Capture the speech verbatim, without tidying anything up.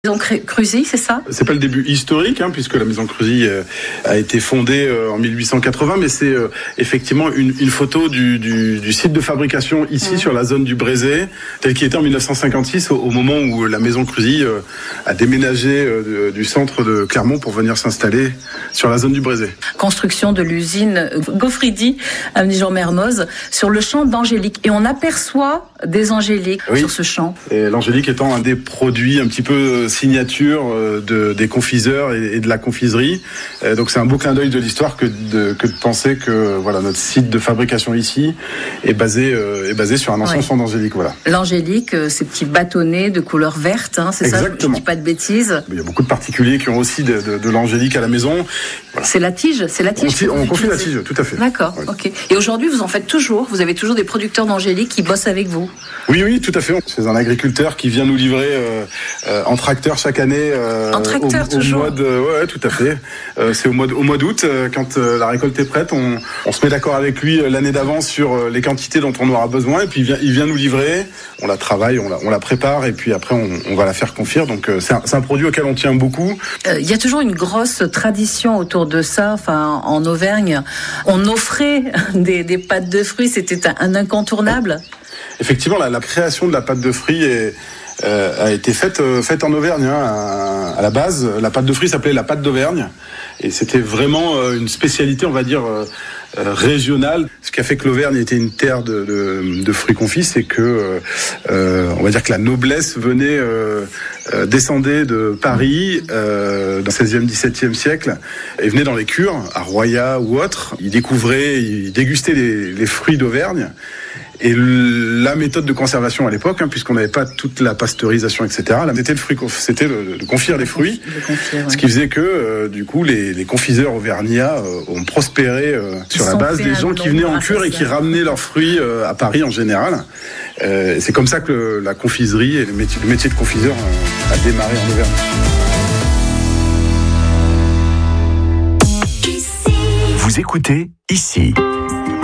Maison Cruzy, c'est ça ? C'est pas le début historique, hein, puisque la maison Cruzy euh, a été fondée euh, en mille huit cent quatre-vingts, mais c'est euh, effectivement une, une photo du, du, du site de fabrication ici, mmh. sur la zone du Brézé, tel qu'il était en mille neuf cent cinquante-six, au, au moment où la maison Cruzy euh, a déménagé euh, de, du centre de Clermont pour venir s'installer sur la zone du Brézé. Construction de l'usine Gaufridi, avenue Jean Mermoz, sur le champ d'Angélique. Et on aperçoit des angéliques oui. sur ce champ. Et l'angélique étant un des produits un petit peu signature de, des confiseurs et, et de la confiserie. Euh, donc c'est un beau clin d'œil de l'histoire que de, que de penser que voilà, notre site de fabrication ici est basé, euh, est basé sur un ancien oui. champ d'angélique. Voilà. L'angélique, euh, ces petits bâtonnets de couleur verte, hein, c'est Exactement. ça, je ne dis pas de bêtises. Il y a beaucoup de particuliers qui ont aussi de, de, de l'angélique à la maison. Voilà. C'est la tige, c'est la tige. On, on confie la tige, tout à fait. D'accord, oui. ok. Et aujourd'hui, vous en faites toujours. Vous avez toujours des producteurs d'angélique qui bossent avec vous. Oui, oui, tout à fait. C'est un agriculteur qui vient nous livrer euh, euh, en tracteur chaque année. Euh, en tracteur au, au toujours. Mois de, ouais, tout à fait. Euh, c'est au mois de, au mois d'août, euh, quand euh, la récolte est prête, on, on se met d'accord avec lui euh, l'année d'avance sur euh, les quantités dont on aura besoin, et puis il vient, il vient nous livrer. On la travaille, on la, on la prépare, et puis après on, on va la faire confire. Donc euh, c'est, un, c'est un produit auquel on tient beaucoup. Il euh, y a toujours une grosse tradition autour de ça. Enfin, en Auvergne, on offrait des, des pâtes de fruits. C'était un, un incontournable. Effectivement, la, la création de la pâte de fruits est, euh, a été faite, euh, faite en Auvergne. Hein, à, à la base, la pâte de fruits s'appelait la pâte d'Auvergne. Et c'était vraiment euh, une spécialité, on va dire, euh, euh, régionale. Ce qui a fait que l'Auvergne était une terre de, de, de fruits confits, c'est que, euh, on va dire que la noblesse venait, euh, euh, descendait de Paris euh, dans le seizième, dix-septième siècle et venait dans les cures, à Royat ou autres. Ils découvraient, ils dégustaient les, les fruits d'Auvergne. Et la méthode de conservation à l'époque, hein, puisqu'on n'avait pas toute la pasteurisation, et cetera, là, c'était, le fruit, c'était le, de confire les fruits, confire, ce qui faisait que, euh, du coup, les, les confiseurs auvergnats euh, ont prospéré euh, sur la base des gens qui venaient en cure et qui ramenaient leurs fruits euh, à Paris en général. Euh, c'est comme ça que le, la confiserie et le métier, le métier de confiseur euh, a démarré en Auvergne. Vous écoutez ici.